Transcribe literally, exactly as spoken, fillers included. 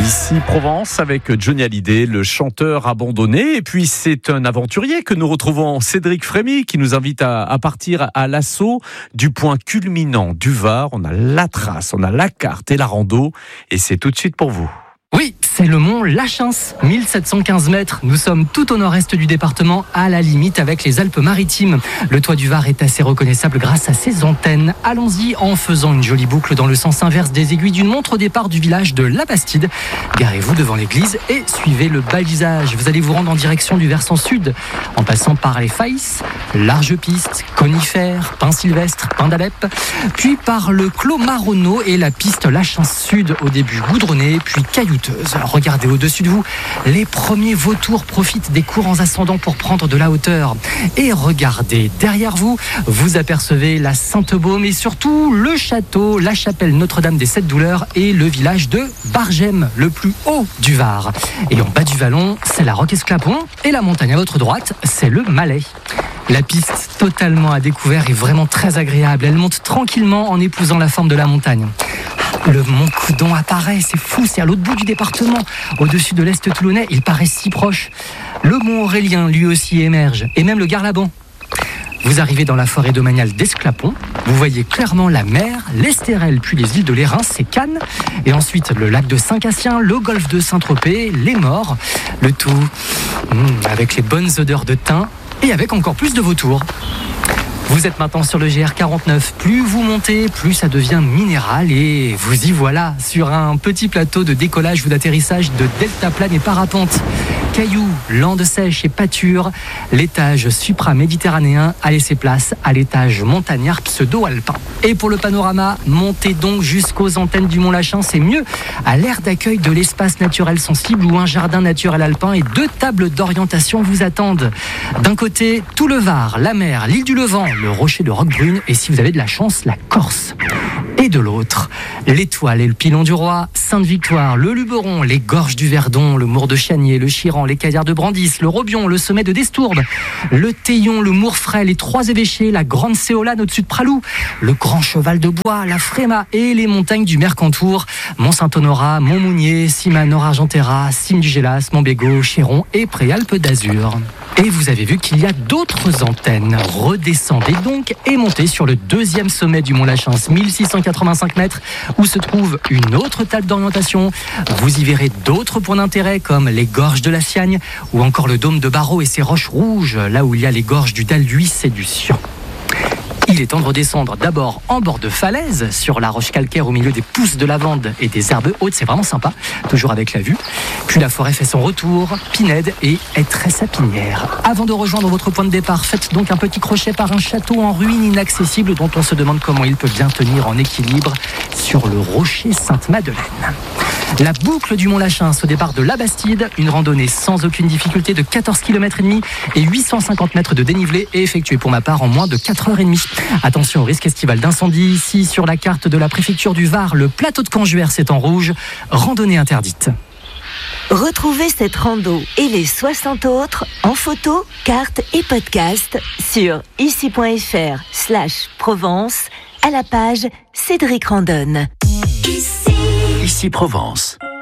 Ici Provence avec Johnny Hallyday, le chanteur abandonné. Et puis c'est un aventurier que nous retrouvons, Cédric Frémy, qui nous invite à, à partir à l'assaut du point culminant du Var. On a la trace, on a la carte et la rando. Et c'est tout de suite pour vous. Oui, c'est le mont Lachance, mille sept cent quinze mètres. Nous sommes tout au nord-est du département, à la limite avec les Alpes-Maritimes. Le toit du Var est assez reconnaissable grâce à ses antennes. Allons-y en faisant une jolie boucle dans le sens inverse des aiguilles d'une montre au départ du village de La Bastide. Garez-vous devant l'église et suivez le balisage. Vous allez vous rendre en direction du versant sud, en passant par les Faïs, large piste, conifères, pins sylvestres, pins d'Alep, puis par le clos Marronneau et la piste Lachance Sud, au début goudronnée, puis caillouteuse. Regardez au-dessus de vous, les premiers vautours profitent des courants ascendants pour prendre de la hauteur. Et regardez, derrière vous, vous apercevez la Sainte-Baume et surtout le château, la chapelle Notre-Dame des Sept Douleurs et le village de Bargem, le plus haut du Var. Et en bas du vallon, c'est la Roque-Esclapon et la montagne à votre droite, c'est le Malais. La piste, totalement à découvert, est vraiment très agréable. Elle monte tranquillement en épousant la forme de la montagne. Le mont Coudon apparaît, c'est fou, c'est à l'autre bout du département. Au-dessus de l'Est toulonnais, il paraît si proche. Le mont Aurélien, lui aussi, émerge, et même le Garlaban. Vous arrivez dans la forêt domaniale d'Esclapon, vous voyez clairement la mer, l'Estérel, puis les îles de l'Érins, c'est Cannes, et ensuite le lac de Saint-Cassien, le golfe de Saint-Tropez, les Morts, le tout mmh, avec les bonnes odeurs de thym, et avec encore plus de vautours. Vous êtes maintenant sur le G R quarante-neuf. Plus vous montez, plus ça devient minéral et vous y voilà sur un petit plateau de décollage ou d'atterrissage de deltaplane et parapente. Cailloux, landes sèches et pâtures, l'étage supra-méditerranéen a laissé place à l'étage montagnard pseudo-alpin. Et pour le panorama, montez donc jusqu'aux antennes du Mont Lachance, c'est mieux, à l'aire d'accueil de l'espace naturel sensible où un jardin naturel alpin et deux tables d'orientation vous attendent. D'un côté, tout le Var, la mer, l'île du Levant, le rocher de Roquebrune et si vous avez de la chance, la Corse. Et de l'autre, l'Étoile et le Pilon du Roi, Sainte-Victoire, le Luberon, les gorges du Verdon, le Mour de Chanier, le Chiran, les Cadières de Brandis, le Robion, le sommet de Destourbe, le Théillon, le Mourfray, les Trois Évêchés, la Grande Séolane au-dessus de Pralou, le Grand Cheval de Bois, la Fréma et les montagnes du Mercantour, Mont-Saint-Honorat, Montmounier, Cima-Nord-Argentera, Cime du Gélas, Montbégot, Chéron et Préalpes d'Azur. Et vous avez vu qu'il y a d'autres antennes. Redescendez donc et montez sur le deuxième sommet du Mont Lachance, mille six cent quatre-vingt-cinq mètres, où se trouve une autre table d'orientation. Vous y verrez d'autres points d'intérêt comme les gorges de la Siagne ou encore le dôme de Barreau et ses roches rouges, là où il y a les gorges du Dalhuis et du Sion. Il est temps de redescendre d'abord en bord de falaise, sur la roche calcaire au milieu des pousses de lavande et des herbes hautes, c'est vraiment sympa, toujours avec la vue. Puis la forêt fait son retour, pinède et est très sapinière. Avant de rejoindre votre point de départ, faites donc un petit crochet par un château en ruine inaccessible dont on se demande comment il peut bien tenir en équilibre sur le rocher Sainte-Madeleine. La boucle du Mont Lachance au départ de La Bastide, une randonnée sans aucune difficulté de quatorze kilomètres et demi et huit cent cinquante mètres de dénivelé est effectuée pour ma part en moins de quatre heures trente. Attention au risque estival d'incendie. Ici, sur la carte de la préfecture du Var, le plateau de Canjuers est en rouge. Randonnée interdite. Retrouvez cette rando et les soixante autres en photo, carte et podcast sur ici.fr slash Provence à la page Cédric Randonne. Ici Provence.